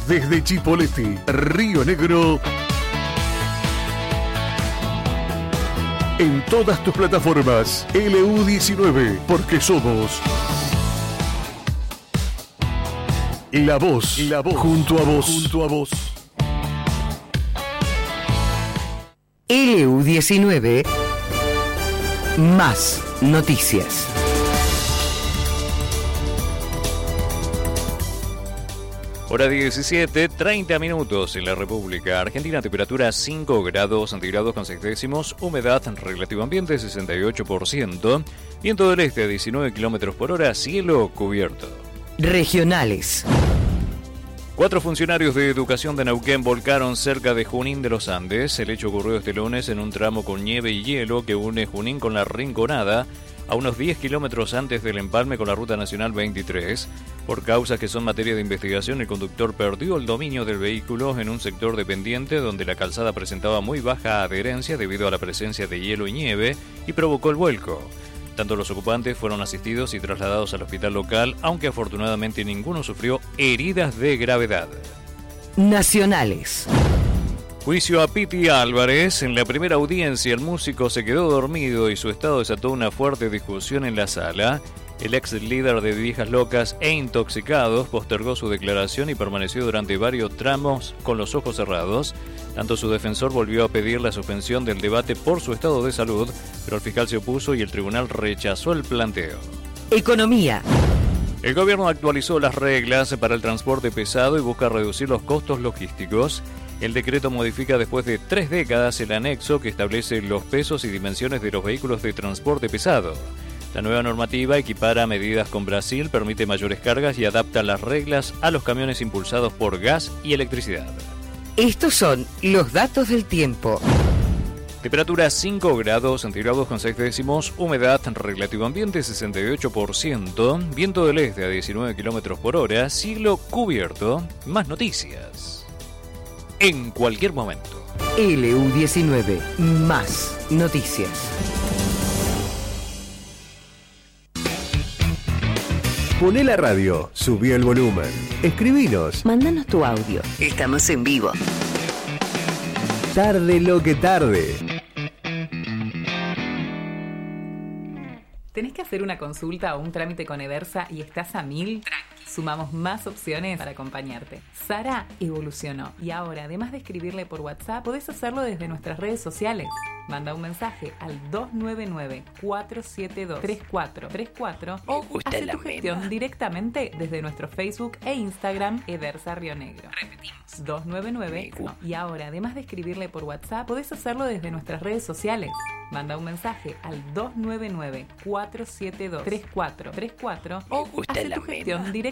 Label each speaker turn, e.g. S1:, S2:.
S1: Desde Chipoleti, Río Negro. En todas tus plataformas, LU19, porque somos la voz, junto a vos.
S2: LU19, más noticias.
S3: Hora 17, 30 minutos en la República Argentina, temperatura 5 grados centígrados con 6 décimos, humedad relativo ambiente 68%, viento del este a 19 kilómetros por hora, cielo cubierto.
S2: Regionales.
S3: 4 funcionarios de educación de Neuquén volcaron cerca de Junín de los Andes. El hecho ocurrió este lunes en un tramo con nieve y hielo que une Junín con la Rinconada, a unos 10 kilómetros antes del empalme con la Ruta Nacional 23. Por causas que son materia de investigación, el conductor perdió el dominio del vehículo en un sector de pendiente donde la calzada presentaba muy baja adherencia debido a la presencia de hielo y nieve y provocó el vuelco. Tanto los ocupantes fueron asistidos y trasladados al hospital local, aunque afortunadamente ninguno sufrió heridas de gravedad.
S2: Nacionales.
S3: Juicio a Piti Álvarez. En la primera audiencia el músico se quedó dormido y su estado desató una fuerte discusión en la sala. El ex líder de Viejas Locas e Intoxicados postergó su declaración y permaneció durante varios tramos con los ojos cerrados. Tanto su defensor volvió a pedir la suspensión del debate por su estado de salud, pero el fiscal se opuso y el tribunal rechazó el planteo.
S2: Economía.
S3: El gobierno actualizó las reglas para el transporte pesado y busca reducir los costos logísticos. El decreto modifica después de 3 décadas el anexo que establece los pesos y dimensiones de los vehículos de transporte pesado. La nueva normativa equipara medidas con Brasil, permite mayores cargas y adapta las reglas a los camiones impulsados por gas y electricidad.
S2: Estos son los datos del tiempo.
S3: Temperatura 5 grados centígrados con 6 décimos, humedad relativo ambiente 68%, viento del este a 19 kilómetros por hora, cielo cubierto. Más noticias en cualquier momento.
S2: LU19, más noticias.
S1: Poné la radio, subí el volumen, escribinos.
S2: Mándanos tu audio. Estamos en vivo.
S1: Tarde lo que tarde.
S4: ¿Tenés que hacer una consulta o un trámite con Eversa y estás a 1000? Sumamos más opciones para acompañarte. Sara evolucionó y ahora, además de escribirle por WhatsApp, podés hacerlo desde nuestras redes sociales. Manda un mensaje al 299-472-3434 o haz tu gestión directamente desde nuestro Facebook e Instagram Eversa Río Negro. Repetimos, 299. Y ahora, además de escribirle por WhatsApp, podés hacerlo desde nuestras redes sociales. Manda un mensaje al 299-472-3434 o haz tu gestión directamente